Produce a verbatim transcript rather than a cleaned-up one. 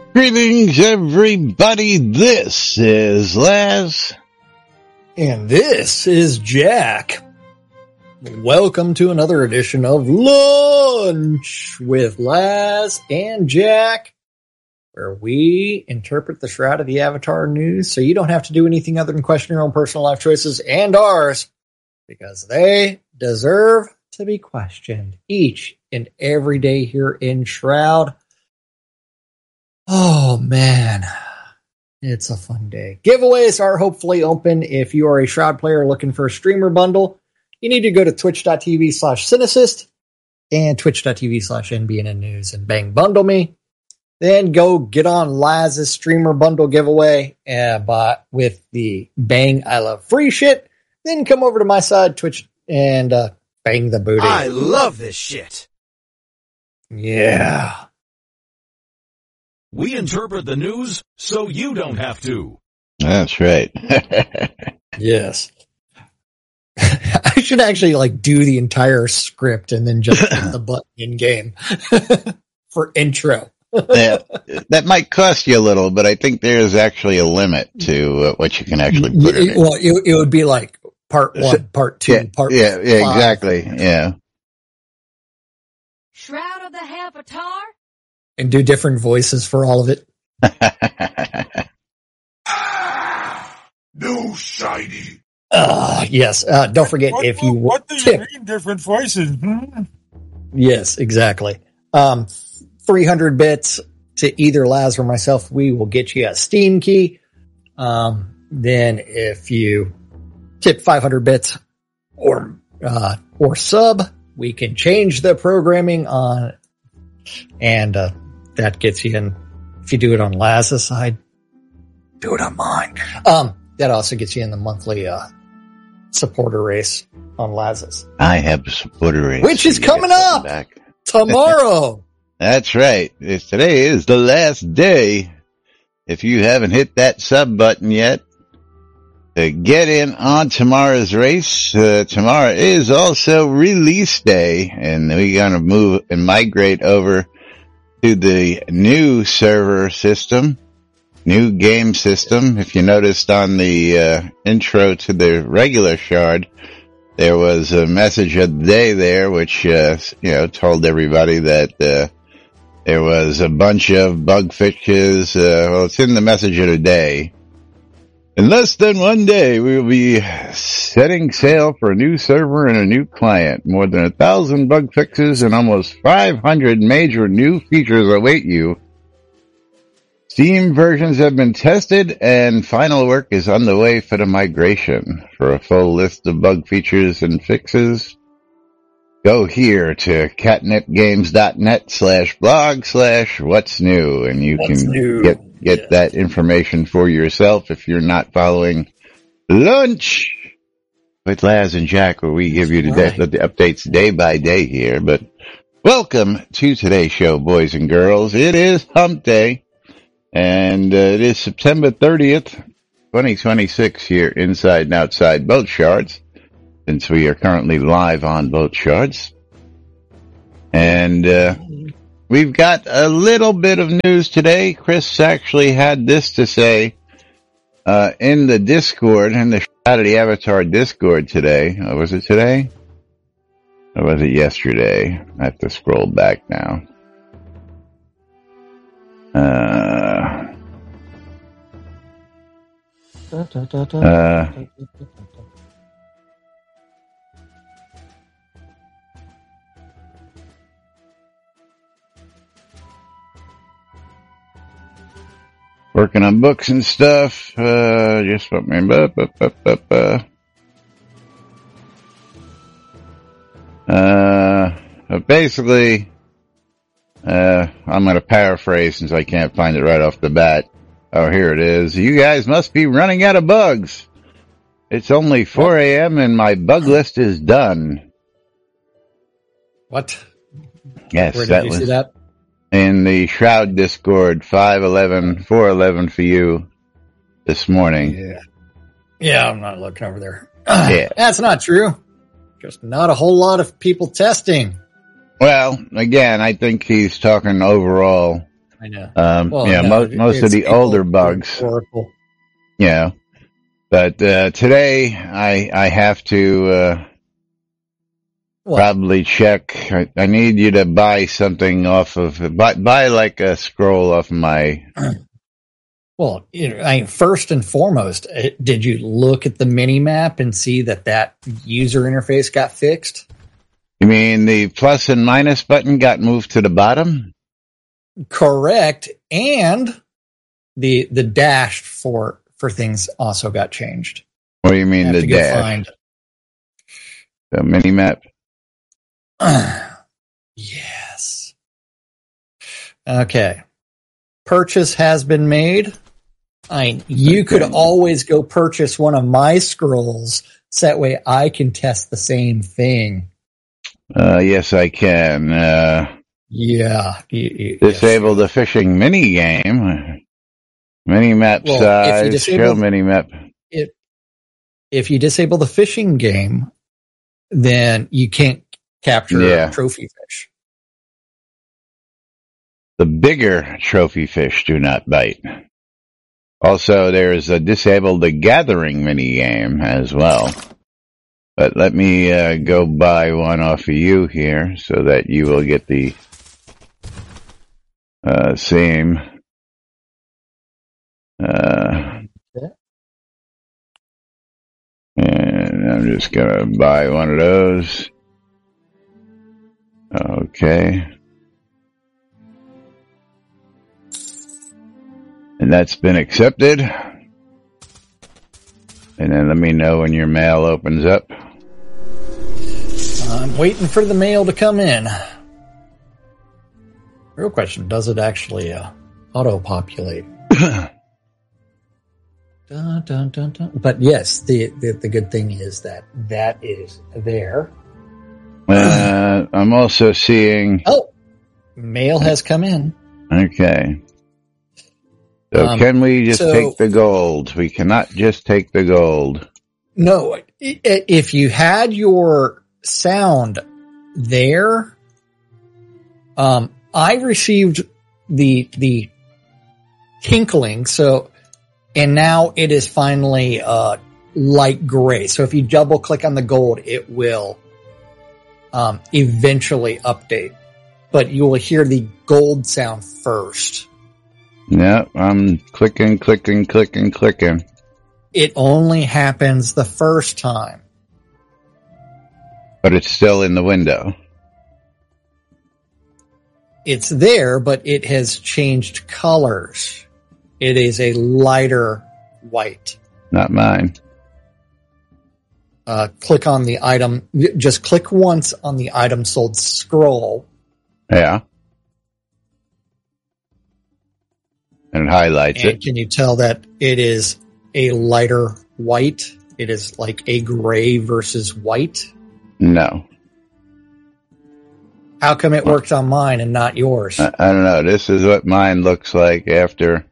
Greetings, everybody. This is Laz. And this is Jack. Welcome to another edition of Lunch with Laz and Jack, where we interpret the Shroud of the Avatar news so you don't have to do anything other than question your own personal life choices and ours, because they deserve to be questioned each and every day here in Shroud. Oh, man. It's a fun day. Giveaways are hopefully open. If you are a Shroud player looking for a streamer bundle, you need to go to twitch.tv slash Cinesist and twitch.tv slash NBN News and bang bundle me. Then go get on Laz's streamer bundle giveaway uh, by, with the bang I love free shit. Then come over to my side, Twitch, and uh, bang the booty. I love this shit. Yeah. We interpret the news so you don't have to. That's right. Yes. I should actually like do the entire script and then just hit the button in game for intro. Yeah, that might cost you a little, but I think there is actually a limit to uh, what you can actually put in it. Well, it, it would be like part one, part two, yeah, part yeah, yeah, five. exactly. Yeah. Shroud of the Avatar? And do different voices for all of it. Ah, no shiny. Uh, yes. Uh, don't forget what, if you what, what do you tip. mean different voices? Hmm? Yes, exactly. Um, three hundred bits to either Laz or myself, we will get you a Steam key. Um, then if you tip five hundred bits or, uh, or sub, we can change the programming on, and, uh, that gets you in. If you do it on Laz's side, do it on mine. Um, that also gets you in the monthly, uh, supporter race on Laz's. I have a supporter race. Which is so coming up back. tomorrow. That's right. It's, today is the last day. If you haven't hit that sub button yet, to get in on tomorrow's race. Uh, tomorrow is also release day, and we're going to move and migrate over to the new server system, new game system. If you noticed on the uh, intro to the regular Shard, there was a message of the day there, which uh, you know told everybody that uh, there was a bunch of bug fixes. Uh, well, it's in the message of the day. In less than one day, we will be setting sail for a new server and a new client. More than a thousand bug fixes and almost five hundred major new features await you. Steam versions have been tested and final work is underway for the migration. For a full list of bug features and fixes, go here to catnipgames.net slash blog slash what's new, and you What's can new? get get Yeah. that information for yourself if you're not following Lunch with Laz and Jack, where we give you the, Right. the, the updates day by day here. But welcome to today's show, boys and girls. It is Hump Day, and uh, it is September thirtieth, twenty twenty-six here inside and outside both Shards, since we are currently live on both Shards. And uh, we've got a little bit of news today. Chris actually had this to say uh, in the Discord, in the Shroud of the Avatar Discord today. Uh, was it today? Or was it yesterday? I have to scroll back now. Uh, uh, working on books and stuff. Uh, just what me. Uh, uh, but basically, uh, I'm going to paraphrase since I can't find it right off the bat. Oh, here it is. You guys must be running out of bugs. It's only four a.m. and my bug list is done. What? Yes, Where did that you was see that? in the Shroud Discord, five eleven, four eleven for you this morning. Yeah. Yeah, I'm not looking over there. Yeah. That's not true. Just not a whole lot of people testing. Well, again, I think he's talking overall I know. Um, Well, yeah, no, most most of it's the people older doing bugs. Oracle. Yeah, but uh, today I I have to uh, What? probably check. I, I need you to buy something off of buy buy like a scroll off my. Well, you know, I mean, first and foremost, uh, did you look at the mini map and see that that user interface got fixed? You mean the plus and minus button got moved to the bottom? Correct, and the the dash for for things also got changed. Or you mean Have the to go dash? find. The mini map? Yes. Okay. Purchase has been made. I mean, you could always go purchase one of my scrolls, so that way I can test the same thing. Uh, yes, I can. Uh, Yeah. You, you, disable the fishing mini game. Mini map Well, if you size. Show disable- mini map. If, if you disable the fishing game, then you can't capture Yeah. trophy fish. The bigger trophy fish do not bite. Also, there's a disable the gathering mini game as well. But let me uh, go buy one off of you here so that you will get the uh, same. Uh, Okay. and I'm just gonna buy one of those. Okay. And that's been accepted. And then let me know when your mail opens up. I'm waiting for the mail to come in. Real question, does it actually uh, auto-populate? Dun, dun, dun, dun. But yes, the, the the good thing is that that is there. Uh, I'm also seeing. Oh, mail has come in. Okay. So Um, can we just so- take the gold? We cannot just take the gold. No, i- i- if you had your sound there, um, I received the the tinkling. So, and now it is finally uh, light gray. So if you double click on the gold, it will um, eventually update. But you will hear the gold sound first. Yeah, I'm clicking, clicking, clicking, clicking. It only happens the first time. But it's still in the window. It's there, but it has changed colors. It is a lighter white. Not mine. Uh, click on the item. Just click once on the item sold scroll. Yeah. And it highlights And it. can you tell that it is a lighter white? It is like a gray versus white. No. How come it works on mine and not yours? I, I don't know. This is what mine looks like after